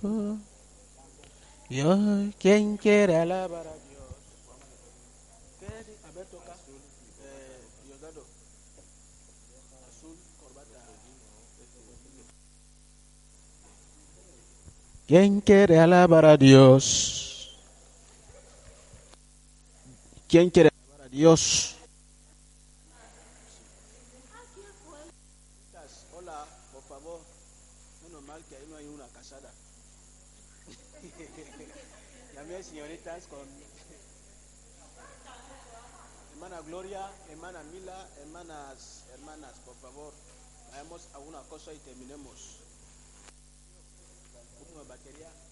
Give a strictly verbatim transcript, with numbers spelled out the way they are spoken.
Yo, ¿quién quiere alabar a Dios? ¿Qué es? A ver, toca. Eh, Diosdado. Azul, corbata. ¿Quién quiere alabar a Dios? ¿Quién quiere alabar a Dios? Hola, por favor. Menos mal que ahí no hay una casada. Llamé señoritas con hermana Gloria, hermana Mila, hermanas, hermanas, por favor. Hagamos alguna cosa y terminemos. Una batería.